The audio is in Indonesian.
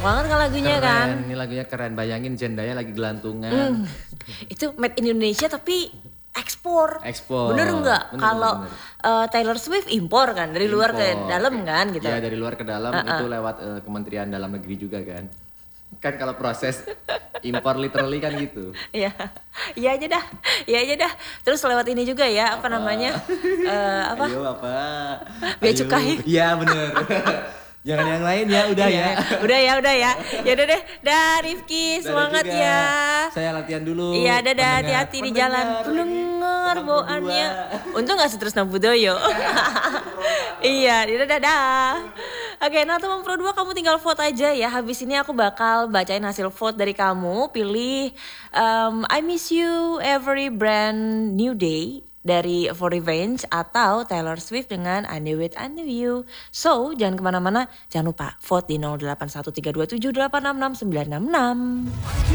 banget kan lagunya kan. Ini lagunya keren, bayangin Zendaya lagi gelantungan. Itu made in Indonesia tapi ekspor. Bener nggak? Bener, Kalau bener. Taylor Swift impor kan dari luar ke dalam kan gitu. Iya, dari luar ke dalam itu lewat Kementerian Dalam Negeri juga kan. Kan kalau proses impor literally kan gitu. Iya. Iya aja dah. Terus lewat ini juga ya, apa namanya? Apa? Ayo apa? Bea Ayo. cukai. Iya bener. Jangan yang lain ya, udah ya. Udah ya. Ya udah deh. Dah Rifki, semangat Dadah juga. ya. Saya latihan dulu. Iya, dadah, Pendengar. hati-hati di jalan. Pendengar bawaannya. Untung gak Sutresna Budoyo. Iya, dadah. Oke, nah teman Pro 2 kamu tinggal vote aja ya. Habis ini aku bakal bacain hasil vote dari kamu. Pilih I Miss You Every Brand New Day dari For Revenge atau Taylor Swift dengan I Knew It, I Knew You. So, jangan kemana-mana. Jangan lupa vote di 081327866966.